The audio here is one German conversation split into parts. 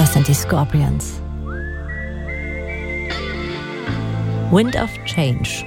Das sind die Scorpions. Wind of Change.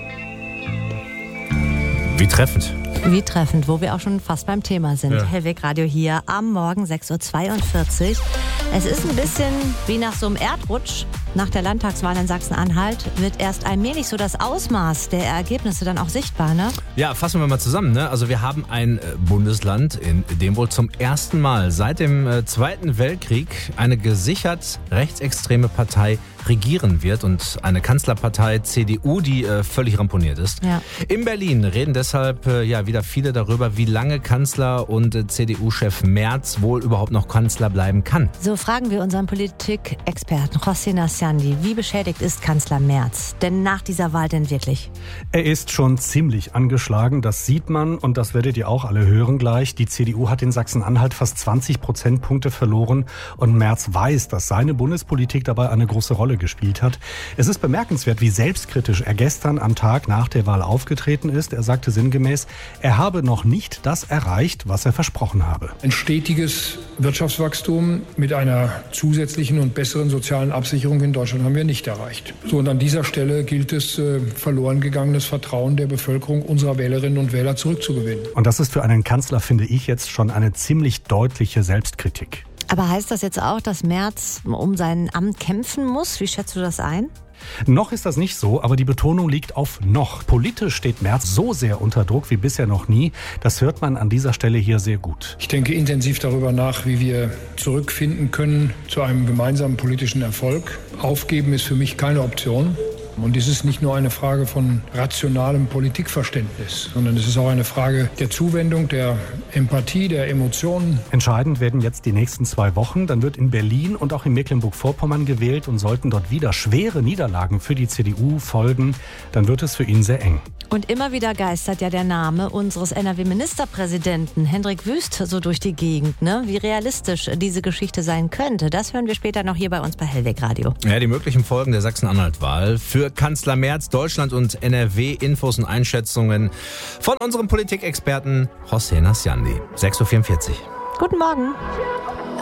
Wie treffend. Wie treffend, wo wir auch schon fast beim Thema sind. Ja. Hellweg Radio hier am Morgen 6.42 Uhr. Es ist ein bisschen wie nach so einem Erdrutsch. Nach der Landtagswahl in Sachsen-Anhalt wird erst allmählich so das Ausmaß der Ergebnisse dann auch sichtbar, ne? Ja, fassen wir mal zusammen, ne? Also wir haben ein Bundesland, in dem wohl zum ersten Mal seit dem Zweiten Weltkrieg eine gesichert rechtsextreme Partei regieren wird und eine Kanzlerpartei CDU, die völlig ramponiert ist. Ja. In Berlin reden deshalb wieder viele darüber, wie lange Kanzler und CDU-Chef Merz wohl überhaupt noch Kanzler bleiben kann. So fragen wir unseren Politikexperten José Nasciandi, wie beschädigt ist Kanzler Merz denn nach dieser Wahl denn wirklich? Er ist schon ziemlich angeschlagen, das sieht man und das werdet ihr auch alle hören gleich. Die CDU hat in Sachsen-Anhalt fast 20 Prozentpunkte verloren und Merz weiß, dass seine Bundespolitik dabei eine große Rolle gespielt hat. Es ist bemerkenswert, wie selbstkritisch er gestern am Tag nach der Wahl aufgetreten ist. Er sagte sinngemäß, er habe noch nicht das erreicht, was er versprochen habe. Ein stetiges Wirtschaftswachstum mit einer zusätzlichen und besseren sozialen Absicherung in Deutschland haben wir nicht erreicht. So, und an dieser Stelle gilt es, verloren gegangenes Vertrauen der Bevölkerung, unserer Wählerinnen und Wähler zurückzugewinnen. Und das ist für einen Kanzler, finde ich, jetzt schon eine ziemlich deutliche Selbstkritik. Aber heißt das jetzt auch, dass Merz um sein Amt kämpfen muss? Wie schätzt du das ein? Noch ist das nicht so, aber die Betonung liegt auf noch. Politisch steht Merz so sehr unter Druck wie bisher noch nie. Das hört man an dieser Stelle hier sehr gut. Ich denke intensiv darüber nach, wie wir zurückfinden können zu einem gemeinsamen politischen Erfolg. Aufgeben ist für mich keine Option. Und es ist nicht nur eine Frage von rationalem Politikverständnis, sondern es ist auch eine Frage der Zuwendung, der Empathie, der Emotionen. Entscheidend werden jetzt die nächsten 2 Wochen. Dann wird in Berlin und auch in Mecklenburg-Vorpommern gewählt und sollten dort wieder schwere Niederlagen für die CDU folgen, dann wird es für ihn sehr eng. Und immer wieder geistert ja der Name unseres NRW-Ministerpräsidenten Hendrik Wüst so durch die Gegend. Ne? Wie realistisch diese Geschichte sein könnte, das hören wir später noch hier bei uns bei Hellweg Radio. Ja, die möglichen Folgen der Sachsen-Anhalt-Wahl für Kanzler Merz, Deutschland und NRW. Infos und Einschätzungen von unserem Politikexperten José Nasciandi. 6.44 Uhr. Guten Morgen.